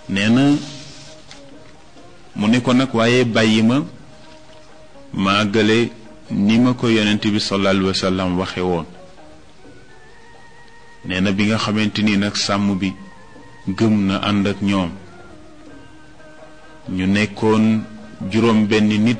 nee na mu ne ko nag waaye bàyyi ma gële ni ma ko yonent bi sallallahu alayhi wa sallam waxe woon. nee na bi nga xamante ni nag sàmm bi gëm na ànd ak ñoom ñu nekkoon juróom benn nit,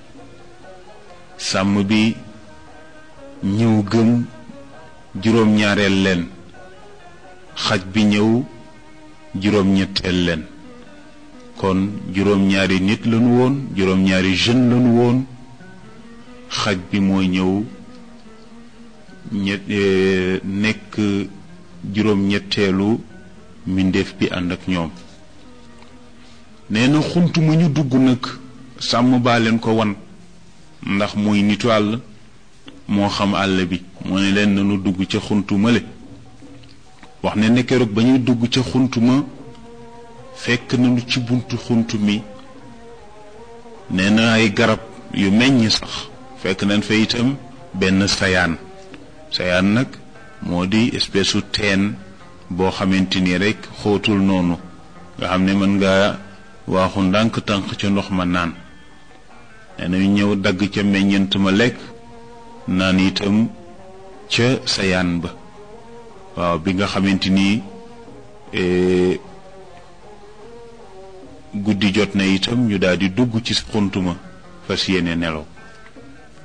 sàmm bi ñëw gëm juróom ñaareel leen, xaj bi ñëw juróom ñetteel leen. kon juróom ñaari nit lañu woon, juróom ñaari jeune lañu woon, xaj bi mooy ñëw nekk juróom ñetteelu mbindeef bi ànd ak ñoom. nee na xunt ma ñu dugg nag sàmm baa leen ko wan, ndax muy nitu àll moo xam àll bi. moo ne leen nanu dugg ca xuntu male. wax ne ne keroog ba ñuy dugg ca xuntu ma fekk nañu ci buntu xuntu mi nee na ay garab yu meññ sax. fekk nañ fa itam benn sayaan nag moo di espèce u teen boo xamante ni rek xóotul noonu nga xam ne mën nga waaxu ndànk tànk ca ndox ma naan. nee na ñu ñëw dagg ca meññent ma lekk naan itam ca sayaan ba. waaw bi nga xamante ni guddi jot na itam ñu daal di dugg ci xuntuma fas yéene nelaw.